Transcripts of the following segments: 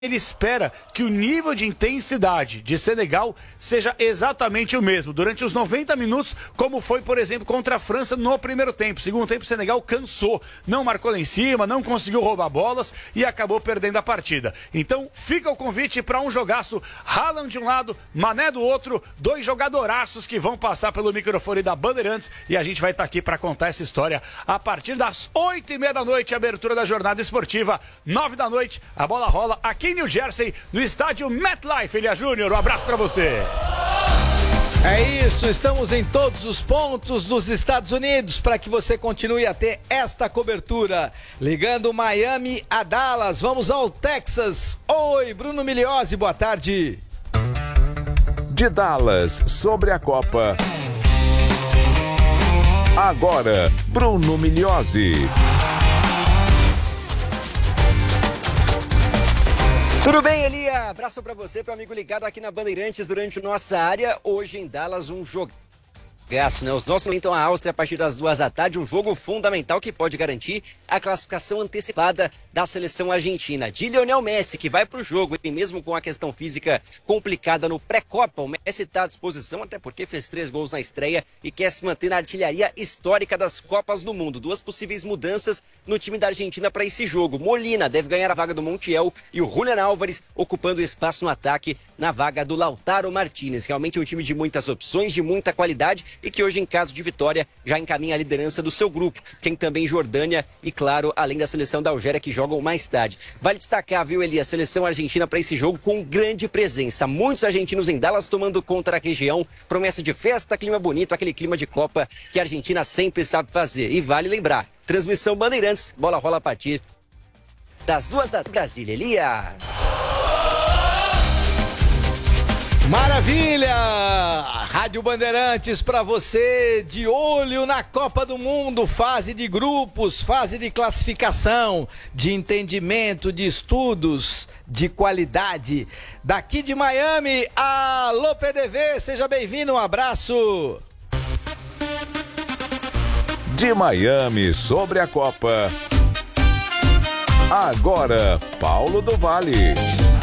ele espera que o nível de intensidade de Senegal seja exatamente o mesmo durante os 90 minutos, como foi, por exemplo, contra a França no primeiro tempo. Segundo tempo, o Senegal cansou, não marcou lá em cima, não conseguiu roubar bolas e acabou perdendo a partida. Então, fica o convite para um jogaço, Haaland de um lado, Mané do outro, dois jogadoraços que vão passar pelo microfone da Bandeirantes e a gente vai estar aqui para contar essa história a partir das 8h30 da noite, abertura da jornada esportiva, 9 da noite, a bola rola aqui em New Jersey, no estádio MetLife. Elia Júnior, um abraço pra você. É isso, estamos em todos os pontos dos Estados Unidos para que você continue a ter esta cobertura. Ligando Miami a Dallas, vamos ao Texas. Oi, Bruno Migliozzi, boa tarde. De Dallas, sobre a Copa. Agora, Bruno Migliozzi. Tudo bem, Elia? Abraço pra você, pro amigo ligado aqui na Bandeirantes durante nossa área. Hoje em Dallas, um jogaço, né? Os nossos enfrentam a Áustria a partir das 2 da tarde, um jogo fundamental que pode garantir a classificação antecipada da seleção argentina. De Lionel Messi, que vai pro jogo, e mesmo com a questão física complicada no pré-copa, o Messi está à disposição, até porque fez 3 gols na estreia e quer se manter na artilharia histórica das Copas do Mundo. 2 possíveis mudanças no time da Argentina para esse jogo. Molina deve ganhar a vaga do Montiel e o Julián Álvares ocupando espaço no ataque na vaga do Lautaro Martínez. Realmente um time de muitas opções, de muita qualidade e que hoje, em caso de vitória, já encaminha a liderança do seu grupo. Tem também Jordânia e, claro, além da seleção da Algéria, que jogam mais tarde. Vale destacar, viu, Eli, a seleção argentina para esse jogo com grande presença. Muitos argentinos em Dallas tomando conta da região. Promessa de festa, clima bonito, aquele clima de Copa que a Argentina sempre sabe fazer. E vale lembrar, transmissão Bandeirantes, bola rola a partir das 2 da Brasília. Elia! Maravilha! Rádio Bandeirantes para você, de olho na Copa do Mundo, fase de grupos, fase de classificação, de entendimento, de estudos, de qualidade. Daqui de Miami, alô PDV, seja bem-vindo, um abraço! De Miami, sobre a Copa. Agora, Paulo do Vale.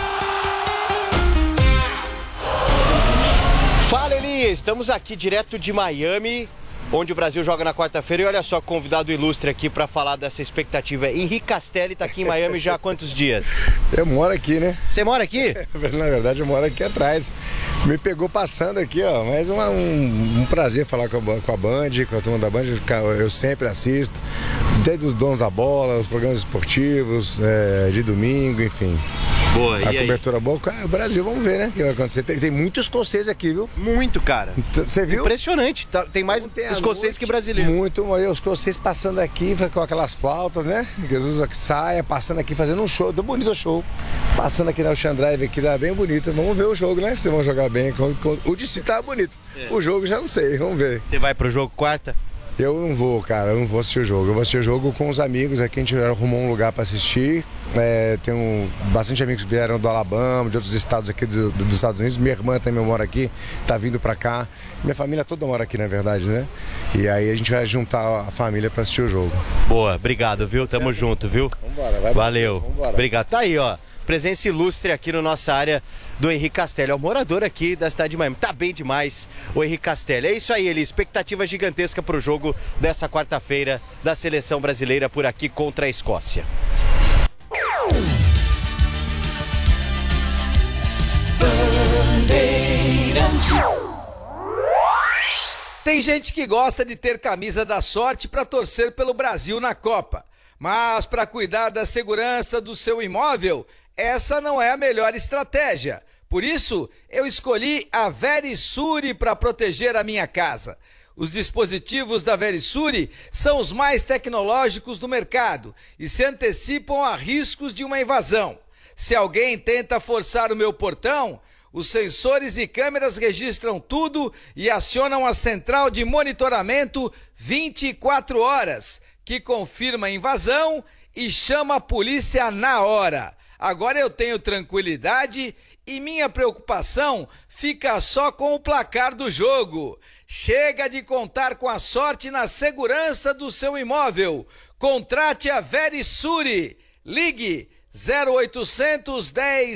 Fala, Eli, estamos aqui direto de Miami, onde o Brasil joga na quarta-feira. E olha só, convidado ilustre aqui para falar dessa expectativa. Henrique Castelli está aqui em Miami já há quantos dias? Eu moro aqui, né? Você mora aqui? Na verdade, eu moro aqui atrás. Me pegou passando aqui, ó. Mas um prazer falar com a Band, com a turma da Band. Eu sempre assisto, desde os donos da bola, os programas esportivos, de domingo, enfim. Boa, a cobertura boa. O Brasil, vamos ver, né? O que vai acontecer. Tem muitos escoceses aqui, viu? Muito, cara. Você viu? Impressionante. Tem mais escocês que brasileiro. Muito. Os escoceses passando aqui com aquelas faltas, né? Jesus que saia, passando aqui, fazendo um show. Tá bonito o show. Passando aqui na Ocean Drive, aqui tá bem bonito. Vamos ver o jogo, né? Se vão jogar bem. O destino tá bonito. O jogo já não sei, vamos ver. Você vai pro jogo quarta? Eu não vou, cara, eu não vou assistir o jogo. Eu vou assistir o jogo com os amigos aqui, a gente arrumou um lugar para assistir. Tem bastante amigos que vieram do Alabama, de outros estados aqui dos Estados Unidos. Minha irmã também mora aqui, tá vindo para cá. Minha família toda mora aqui, na verdade, né? E aí a gente vai juntar a família para assistir o jogo. Boa, obrigado, viu? Tamo junto, viu? Vambora, valeu. Vambora. Obrigado. Tá aí, ó. Presença ilustre aqui na nossa área do Henrique Castelli, é o morador aqui da cidade de Miami. Tá bem demais o Henrique Castelli. É isso aí, ele. Expectativa gigantesca pro jogo dessa quarta-feira da seleção brasileira por aqui contra a Escócia. Tem gente que gosta de ter camisa da sorte para torcer pelo Brasil na Copa. Mas para cuidar da segurança do seu imóvel, essa não é a melhor estratégia. Por isso, eu escolhi a Verisure para proteger a minha casa. Os dispositivos da Verisure são os mais tecnológicos do mercado e se antecipam a riscos de uma invasão. Se alguém tenta forçar o meu portão, os sensores e câmeras registram tudo e acionam a central de monitoramento 24 horas, que confirma a invasão e chama a polícia na hora. Agora eu tenho tranquilidade e minha preocupação fica só com o placar do jogo. Chega de contar com a sorte na segurança do seu imóvel. Contrate a Verisure. Ligue 0800 10